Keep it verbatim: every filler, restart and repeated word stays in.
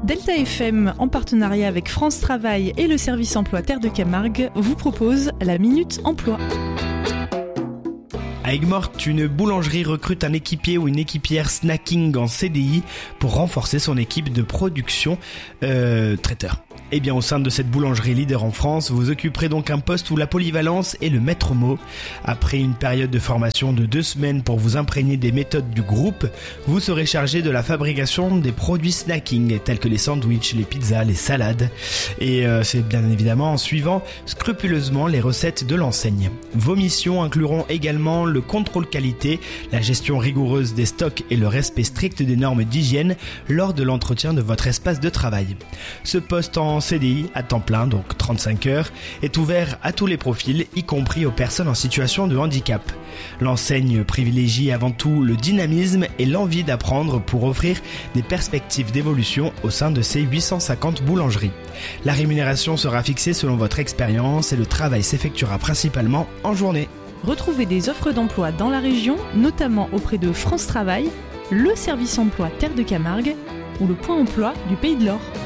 Delta F M, en partenariat avec France Travail et le service emploi Terre de Camargue, vous propose la Minute Emploi. À Aigues-Mortes, une boulangerie recrute un équipier ou une équipière snacking en C D I pour renforcer son équipe de production euh, traiteur. Eh bien, au sein de cette boulangerie leader en France, vous occuperez donc un poste où la polyvalence est le maître mot. Après une période de formation de deux semaines pour vous imprégner des méthodes du groupe, vous serez chargé de la fabrication des produits snacking tels que les sandwichs, les pizzas, les salades. Et euh, c'est bien évidemment en suivant scrupuleusement les recettes de l'enseigne. Vos missions incluront également le contrôle qualité, la gestion rigoureuse des stocks et le respect strict des normes d'hygiène lors de l'entretien de votre espace de travail. Ce poste en C D I à temps plein, donc trente-cinq heures, est ouvert à tous les profils, y compris aux personnes en situation de handicap. L'enseigne privilégie avant tout le dynamisme et l'envie d'apprendre pour offrir des perspectives d'évolution au sein de ses huit cent cinquante boulangeries. La rémunération sera fixée selon votre expérience et le travail s'effectuera principalement en journée. Retrouvez des offres d'emploi dans la région, notamment auprès de France Travail, le service emploi Terre de Camargue ou le point emploi du Pays de l'Or.